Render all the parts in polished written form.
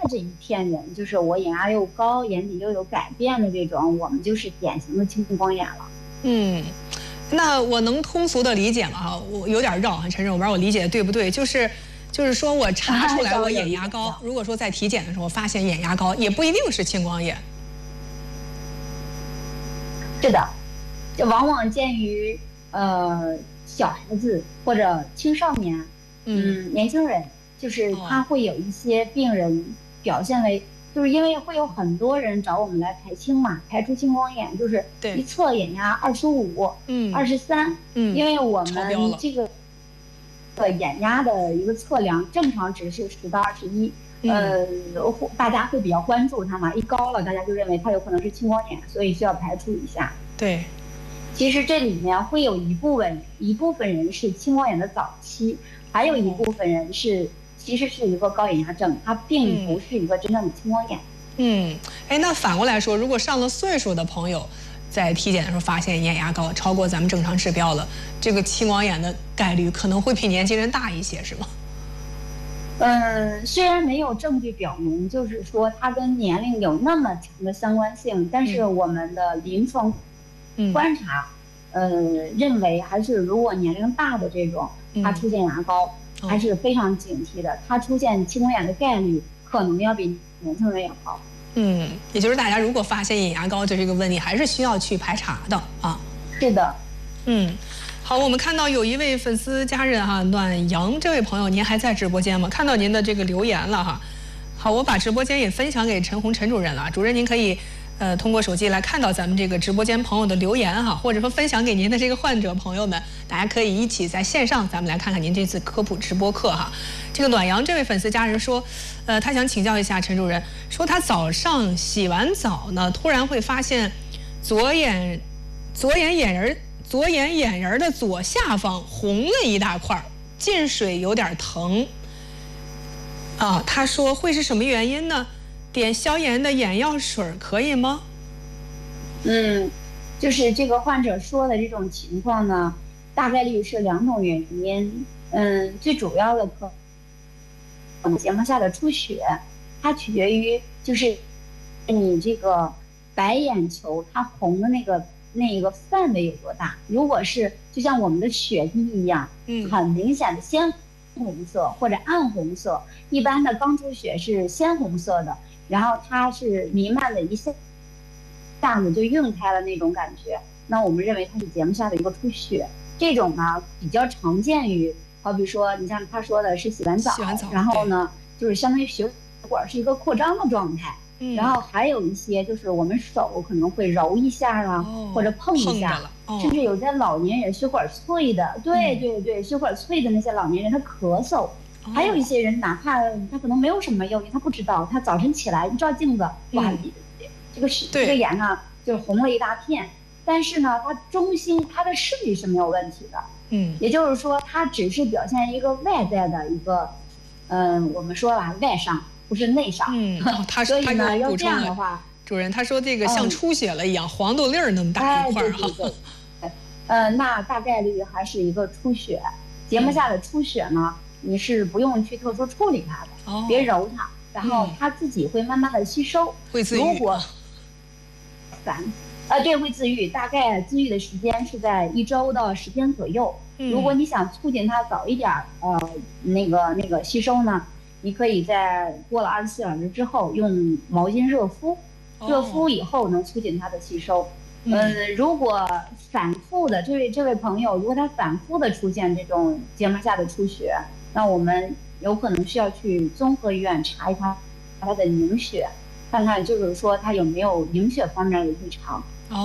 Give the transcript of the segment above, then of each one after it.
这一片人，就是我眼压又高，眼底又有改变的这种，我们就是典型的青光眼了。 那我能通俗的理解吗？哈，我有点绕，陈总，我不知道我理解的对不对，就是说我查出来我眼压高，如果说在体检的时候发现眼压高，也不一定是青光眼。 是的，这往往见于小孩子或者青少年，年轻人，就是他会有一些病人表现为，就是因为会有很多人找我们来排青嘛，排出青光眼，就是一测眼压25、23，因为我们这个眼压的一个测量正常值是10到21，大家会比较关注它嘛，一高了大家就认为它有可能是青光眼，所以需要排除一下。 对。 其实这里面会有一部分人是青光眼的早期，还有一部分人其实是一个高眼压症，它并不是一个真正的青光眼。 那反过来说，如果上了岁数的朋友在体检的时候发现眼压高，超过咱们正常指标了，这个青光眼的概率可能会比年轻人大一些，是吗？ 虽然没有证据表明，就是说它跟年龄有那么强的相关性，但是我们的临床观察，认为还是如果年龄大的这种，它出现牙高，还是非常警惕的。它出现青光眼的概率可能要比年轻人要高。 也就是大家如果发现眼压高这是一个问题，还是需要去排查的啊。 是的。 好，我们看到有一位粉丝家人哈，暖阳这位朋友，您还在直播间吗？看到您的这个留言了哈。好，我把直播间也分享给陈红陈主任了，主任您可以。通过手机来看到咱们这个直播间朋友的留言哈，或者说分享给您的这个患者朋友们，大家可以一起在线上，咱们来看看您这次科普直播课哈。这个暖阳这位粉丝家人说，他想请教一下陈主任，说他早上洗完澡呢，突然会发现左眼眼仁的左下方红了一大块，进水有点疼。他说会是什么原因呢？点消炎的眼药水可以吗？ 就是这个患者说的这种情况呢，大概率是2种原因。最主要的可能结膜下的出血，它取决于就是你这个白眼球它红的那个范围有多大。如果是就像我们的血滴一样，很明显的鲜红色或者暗红色，一般的刚出血是鲜红色的。然后它是弥漫的一下子就晕开了那种感觉，那我们认为它是结膜下的一个出血。这种呢比较常见于，好比说你像他说的是洗完澡，然后呢就是相当于血管是一个扩张的状态，然后还有一些就是我们手可能会揉一下啊，或者碰一下，甚至有些老年人血管脆的，对，血管脆的那些老年人他咳嗽。还有一些人，哪怕他可能没有什么诱因，他不知道，他早晨起来一照镜子，哇，这个眼呢就是红了一大片，但是呢，它中心它的视力是没有问题的，也就是说，它只是表现一个外在的一个，我们说吧，外伤，不是内伤。所以呢，要这样的话， 主任他说这个像出血了一样，黄豆粒儿那么大一块哈。 那大概率还是一个出血，结膜下的出血呢。你是不用去特殊处理它的，别揉它，然后它自己会慢慢的吸收。 会自愈。 如果对，会自愈，大概自愈的时间是在1周到10天左右。如果你想促进它早一点那个吸收呢，你可以在过了24小时之后用毛巾热敷，热敷以后能促进它的吸收。如果反复的这位朋友，如果他反复的出现这种结膜下的出血，那我们有可能需要去综合医院查一查他的凝血，看看就是说他有没有凝血方面的异常。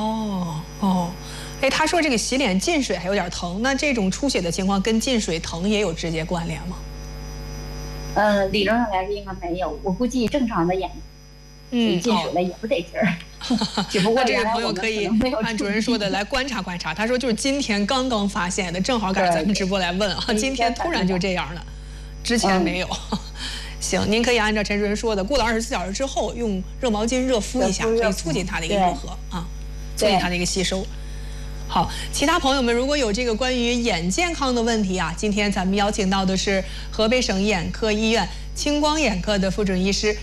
他说这个洗脸进水还有点疼，那这种出血的情况跟进水疼也有直接关联吗？ 理论上来说应该没有，我估计正常的眼进水了也不得劲儿。只不过那这个朋友可以按主任说的来观察观察。他说就是今天刚刚发现的，正好赶上咱们直播来问啊。今天突然就这样了，之前没有。行，您可以按照陈主任说的，过了24小时之后用热毛巾热敷一下，可以促进它的一个愈合啊，促进它的一个吸收。好，其他朋友们如果有这个关于眼健康的问题啊，今天咱们邀请到的是河北省眼科医院青光眼科的副主任医师